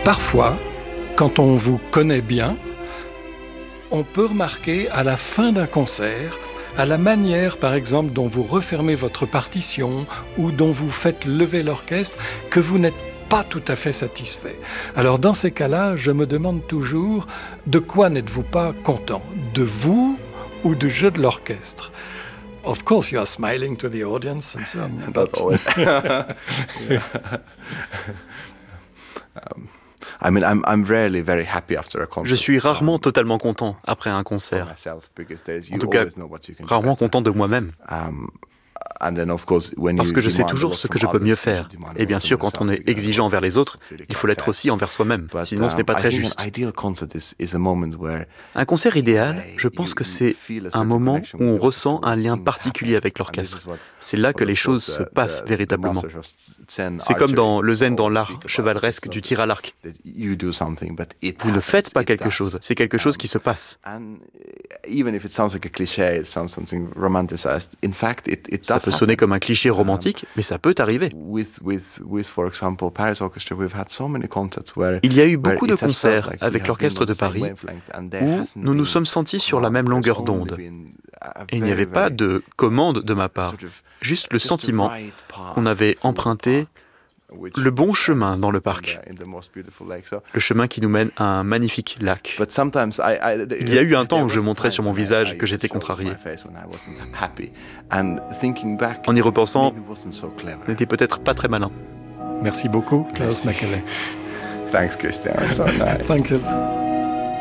Parfois, quand on vous connaît bien, on peut remarquer à la fin d'un concert, à la manière, par exemple, dont vous refermez votre partition ou dont vous faites lever l'orchestre, que vous n'êtes pas tout à fait satisfait. Alors dans ces cas-là, je me demande toujours, de quoi n'êtes-vous pas content? De vous ou du jeu de l'orchestre? Of course you are smiling to the audience and so on. Not always. I mean, I'm rarely very happy after a concert. Je suis rarement totalement content après un concert. En tout cas, rarement content de moi-même. Parce que je sais toujours ce que je peux mieux faire. Et bien sûr, quand on est exigeant envers les autres, il faut l'être aussi envers soi-même. Sinon, ce n'est pas très juste. Un concert idéal, je pense que c'est un moment où on ressent un lien particulier avec l'orchestre. C'est là que les choses se passent véritablement. C'est comme dans le zen dans l'art chevaleresque du tir à l'arc. Vous ne faites pas quelque chose, c'est quelque chose qui se passe. Ça peut sonner comme un cliché romantique, mais ça peut arriver. Il y a eu beaucoup de concerts avec l'orchestre de Paris où nous nous sommes sentis sur la même longueur d'onde. Et il n'y avait pas de commande de ma part, juste le sentiment qu'on avait emprunté le bon chemin dans le parc, le chemin qui nous mène à un magnifique lac. Il y a eu un temps où je montrais sur mon visage que j'étais contrarié. En y repensant, ce n'était peut-être pas très malin. Merci beaucoup, Klaus Makeley. Thanks, Christian. So nice. Thank you.